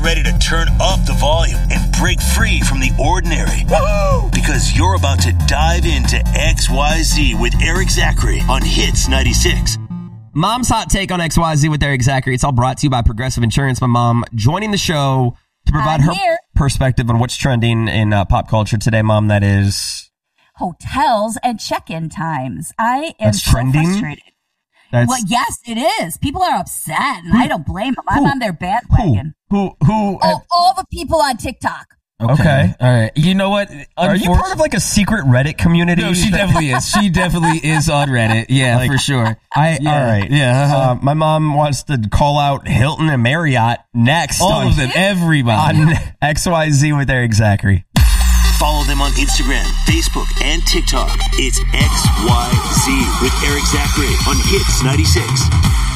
ready to turn up the volume and break free from the ordinary. Woo! Because you're about to dive into XYZ with Eric Zachary on Hits 96. Mom's hot take on XYZ with Eric Zachary. It's all brought to you by Progressive Insurance. My mom joining the show to provide her perspective on what's trending in pop culture today. Mom, that is... hotels and check-in times. I am so frustrated. Well, yes, it is. People are upset, and I don't blame them. I'm on their bandwagon. Who? All the people on TikTok. Okay. All right. You know what? Are you part of like a secret Reddit community? No, she definitely is. She definitely is on Reddit. Yeah, like, for sure. All right. Yeah. My mom wants to call out Hilton and Marriott next. All of them. Everybody. On XYZ with Eric Zachary. Follow them on Instagram, Facebook, and TikTok. It's XYZ with Eric Zachary on Hits 96.